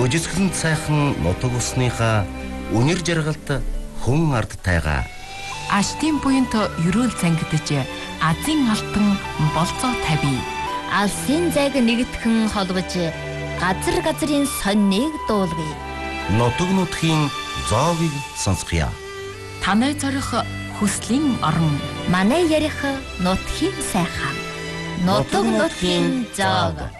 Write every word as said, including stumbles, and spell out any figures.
Өжисгэлэнт сайхан нутаг усныхаа үнэр жаргалт хүн ард тайгаа. Аштын буянт ерөөл цангидж азийн алтан болцоо тавь. Алсын зайг нэгтгэн холбож газар газрын сонныг дуулгая. Нутаг нутгийн зоогийг сонсгоё. Танай зорих хүслийн орон. Манай ярих нутгийн сайхан. Нутаг нутгийн зоог.